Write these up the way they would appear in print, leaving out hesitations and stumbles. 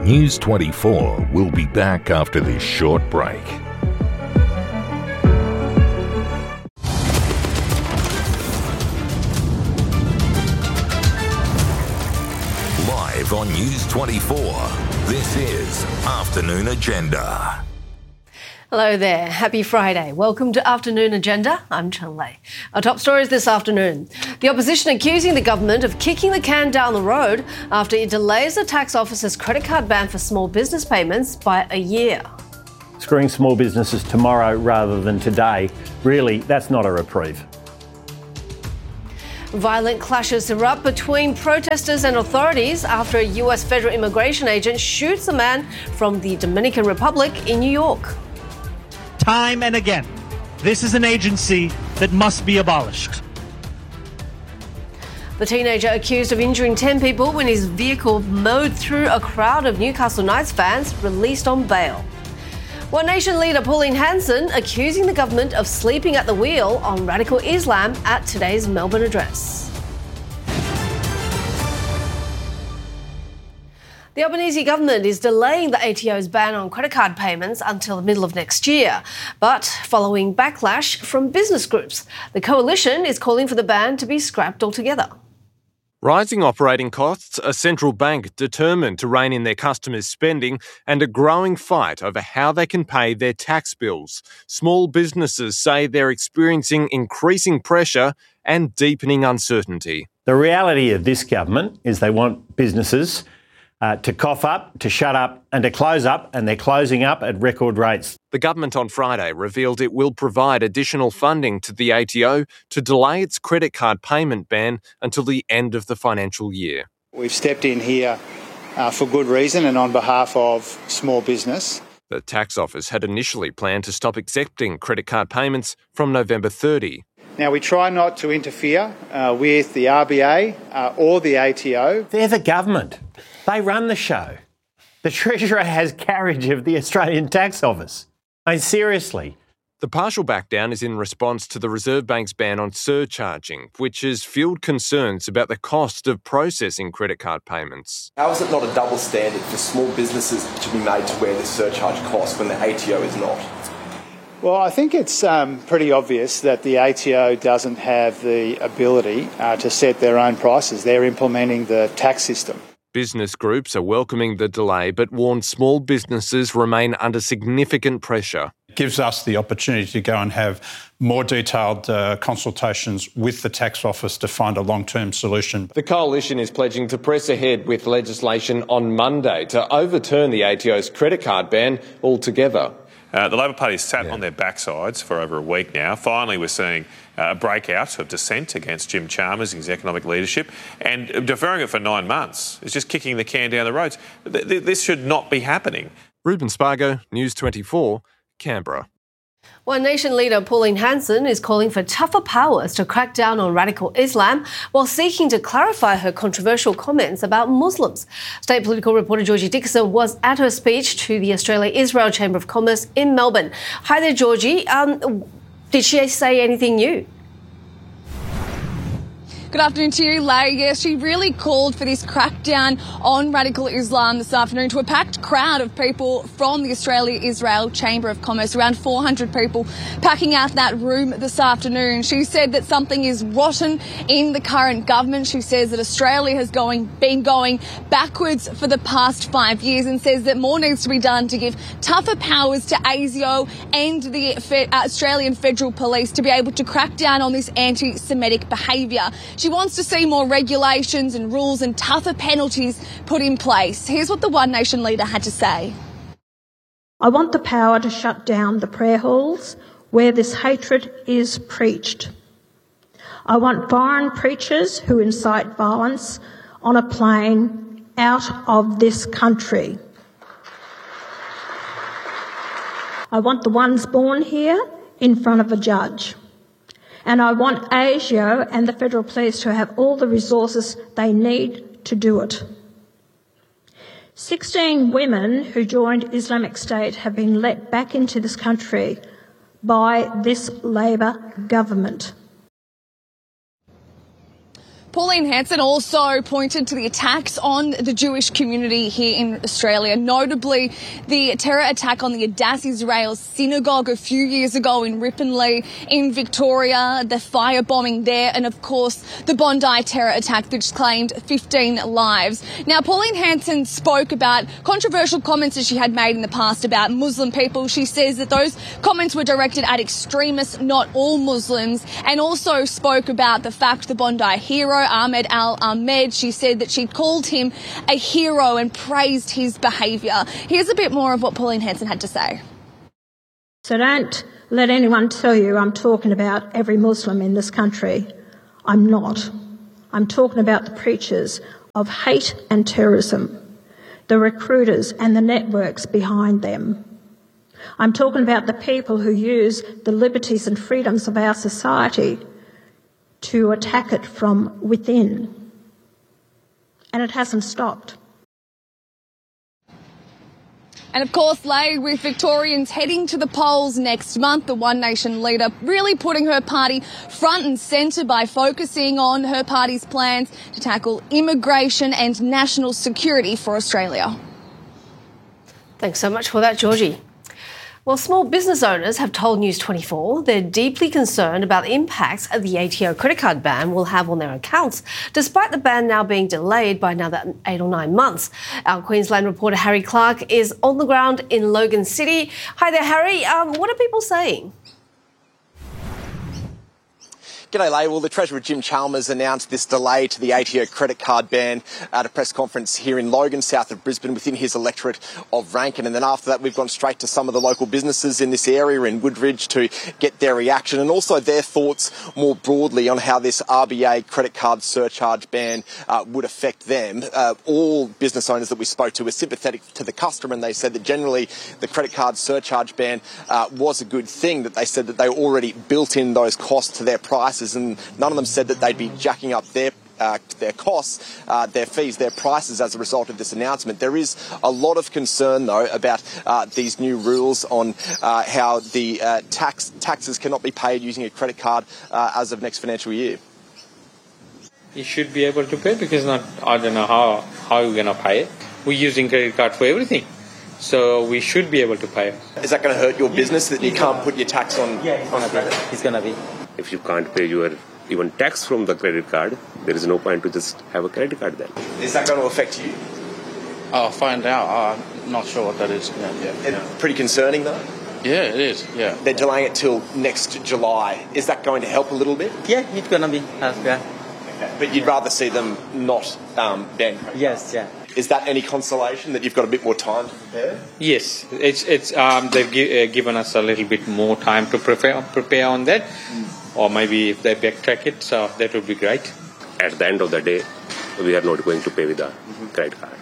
News 24 will be back after this short break. Live on News 24, this is Afternoon Agenda. Hello there. Happy Friday. Welcome to Afternoon Agenda. I'm Chen Lei. Our top stories this afternoon. The opposition accusing the government of kicking the can down the road after it delays the tax office's credit card ban for small business payments by a year. Screwing small businesses tomorrow rather than today, really, that's not a reprieve. Violent clashes erupt between protesters and authorities after a US federal immigration agent shoots a man from the Dominican Republic in New York. Time and again, this is an agency that must be abolished. The teenager accused of injuring 10 people when his vehicle mowed through a crowd of Newcastle Knights fans released on bail. One Nation leader Pauline Hanson accusing the government of sleeping at the wheel on radical Islam at today's Melbourne address. The Albanese government is delaying the ATO's ban on credit card payments until the middle of next year. But following backlash from business groups, the coalition is calling for the ban to be scrapped altogether. Rising operating costs, a central bank determined to rein in their customers' spending, and a growing fight over how they can pay their tax bills. Small businesses say they're experiencing increasing pressure and deepening uncertainty. The reality of this government is they want businesses to cough up, to shut up and to close up, and they're closing up at record rates. The government on Friday revealed it will provide additional funding to the ATO to delay its credit card payment ban until the end of the financial year. We've stepped in here for good reason and on behalf of small business. The tax office had initially planned to stop accepting credit card payments from November 30. Now, we try not to interfere with the RBA or the ATO. They're the government. They run the show. The Treasurer has carriage of the Australian Tax Office. I mean, seriously. The partial backdown is in response to the Reserve Bank's ban on surcharging, which has fueled concerns about the cost of processing credit card payments. How is it not a double standard for small businesses to be made to wear this surcharge cost when the ATO is not? Well, I think it's pretty obvious that the ATO doesn't have the ability to set their own prices. They're implementing the tax system. Business groups are welcoming the delay but warn small businesses remain under significant pressure. It gives us the opportunity to go and have more detailed consultations with the tax office to find a long-term solution. The coalition is pledging to press ahead with legislation on Monday to overturn the ATO's credit card ban altogether. The Labor Party has sat on their backsides for over a week now. Finally, we're seeing a breakout of dissent against Jim Chalmers and his economic leadership, and deferring it for 9 months is just kicking the can down the road. This should not be happening. Ruben Spargo, News 24, Canberra. One Nation leader Pauline Hanson is calling for tougher powers to crack down on radical Islam while seeking to clarify her controversial comments about Muslims. State political reporter Georgie Dickerson was at her speech to the Australia-Israel Chamber of Commerce in Melbourne. Hi there, Georgie. Did she say anything new? Good afternoon to you, Larry. Yes, she really called for this crackdown on radical Islam this afternoon to a packed crowd of people from the Australia-Israel Chamber of Commerce, around 400 people packing out that room this afternoon. She said that something is rotten in the current government. She says that Australia has been going backwards for the past 5 years and says that more needs to be done to give tougher powers to ASIO and the Australian Federal Police to be able to crack down on this anti-Semitic behaviour. She wants to see more regulations and rules and tougher penalties put in place. Here's what the One Nation leader had to say. I want the power to shut down the prayer halls where this hatred is preached. I want foreign preachers who incite violence on a plane out of this country. I want the ones born here in front of a judge. And I want ASIO and the Federal Police to have all the resources they need to do it. 16 women who joined Islamic State have been let back into this country by this Labor government. Pauline Hanson also pointed to the attacks on the Jewish community here in Australia, notably the terror attack on the Adass Israel synagogue a few years ago in Ripponlea in Victoria, the firebombing there, and of course the Bondi terror attack which claimed 15 lives. Now, Pauline Hanson spoke about controversial comments that she had made in the past about Muslim people. She says that those comments were directed at extremists, not all Muslims, and also spoke about the fact the Bondi hero Ahmed Al-Ahmed, she said that she called him a hero and praised his behaviour. Here's a bit more of what Pauline Hanson had to say. So don't let anyone tell you I'm talking about every Muslim in this country. I'm not. I'm talking about the preachers of hate and terrorism, the recruiters and the networks behind them. I'm talking about the people who use the liberties and freedoms of our society to attack it from within. And it hasn't stopped. And of course, Leigh, with Victorians heading to the polls next month, the One Nation leader really putting her party front and centre by focusing on her party's plans to tackle immigration and national security for Australia. Thanks so much for that, Georgie. Well, small business owners have told News 24 they're deeply concerned about the impacts of the ATO credit card ban will have on their accounts, despite the ban now being delayed by another 8 or 9 months. Our Queensland reporter Harry Clark is on the ground in Logan City. Hi there, Harry. What are people saying? G'day, Leigh. Well, the Treasurer Jim Chalmers announced this delay to the ATO credit card ban at a press conference here in Logan, south of Brisbane, within his electorate of Rankin. And then after that, we've gone straight to some of the local businesses in this area in Woodridge to get their reaction and also their thoughts more broadly on how this RBA credit card surcharge ban would affect them. All business owners that we spoke to were sympathetic to the customer, and they said that generally the credit card surcharge ban was a good thing, that they said that they already built in those costs to their prices, and none of them said that they'd be jacking up their costs, their fees, their prices as a result of this announcement. There is a lot of concern, though, about these new rules on how the taxes cannot be paid using a credit card as of next financial year. You should be able to pay because I don't know how you're going to pay it. We're using credit card for everything. So we should be able to pay. Is that going to hurt your business that you can't put your tax on credit? It's going to be. If you can't pay your even tax from the credit card, there is no point to just have a credit card then. Is that going to affect you? I'll find out. I'm not sure what that is. Pretty concerning, though? Yeah, it is, yeah. They're delaying it till next July. Is that going to help a little bit? Yeah, it's going to be. Okay. But you'd rather see them not ban credit? Yes, yeah. Is that any consolation that you've got a bit more time to prepare? Yes, they've given us a little bit more time to prepare on that, or maybe if they backtrack it, so that would be great. At the end of the day, we are not going to pay with a credit card.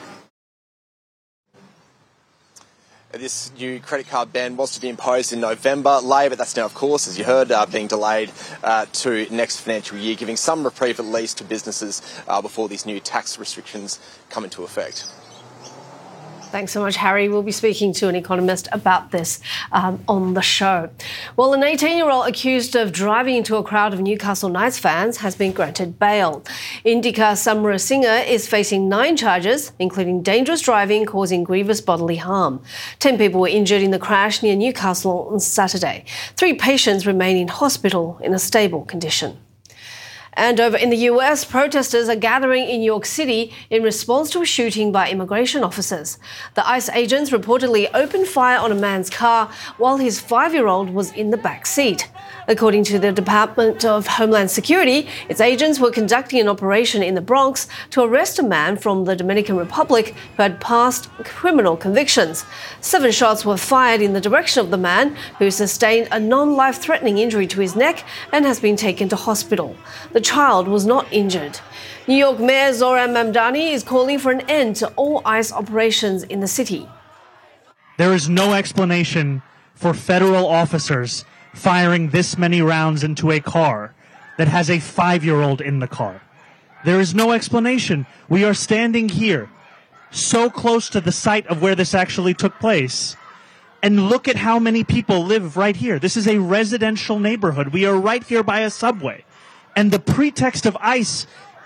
This new credit card ban was to be imposed in November, Leigh, but that's now, of course, as you heard, being delayed to next financial year, giving some reprieve at least to businesses before these new tax restrictions come into effect. Thanks so much, Harry. We'll be speaking to an economist about this on the show. Well, an 18-year-old accused of driving into a crowd of Newcastle Knights fans has been granted bail. Indika Samarasinha is facing 9 charges, including dangerous driving causing grievous bodily harm. 10 people were injured in the crash near Newcastle on Saturday. 3 patients remain in hospital in a stable condition. And over in the US, protesters are gathering in New York City in response to a shooting by immigration officers. The ICE agents reportedly opened fire on a man's car while his 5-year-old was in the back seat. According to the Department of Homeland Security, its agents were conducting an operation in the Bronx to arrest a man from the Dominican Republic who had past criminal convictions. 7 shots were fired in the direction of the man, who sustained a non-life-threatening injury to his neck and has been taken to hospital. The child was not injured. New York Mayor Zohran Mamdani is calling for an end to all ICE operations in the city. There is no explanation for federal officers firing this many rounds into a car that has a 5-year-old in the car. There is no explanation. We are standing here, so close to the site of where this actually took place, and look at how many people live right here. This is a residential neighborhood. We are right here by a subway. And the pretext of ICE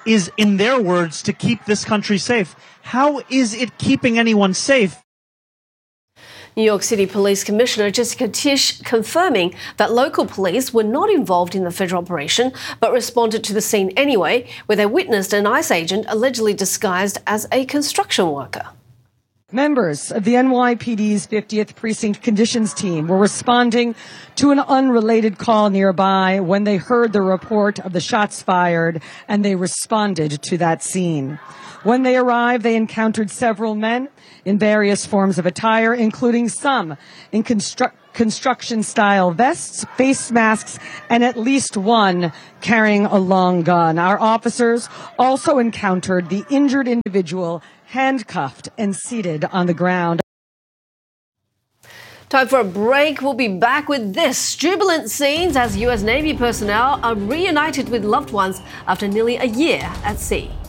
is, in their words, to keep this country safe. How is it keeping anyone safe? New York City Police Commissioner Jessica Tisch confirming that local police were not involved in the federal operation but responded to the scene anyway, where they witnessed an ICE agent allegedly disguised as a construction worker. Members of the NYPD's 50th Precinct Conditions Team were responding to an unrelated call nearby when they heard the report of the shots fired, and they responded to that scene. When they arrived, they encountered several men in various forms of attire, including some in construction-style vests, face masks, and at least one carrying a long gun. Our officers also encountered the injured individual handcuffed and seated on the ground. Time for a break. We'll be back with this. Jubilant scenes as US Navy personnel are reunited with loved ones after nearly a year at sea.